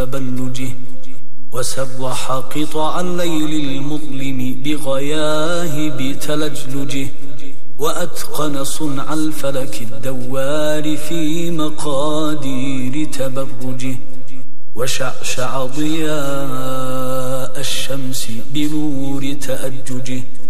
تبلجه، وسرح قطع الليل المظلم بغياهب تلجلجه، وأتقن صنع الفلك الدوار في مقادير تبرجه، وشعشع ضياء الشمس بنور تأججه.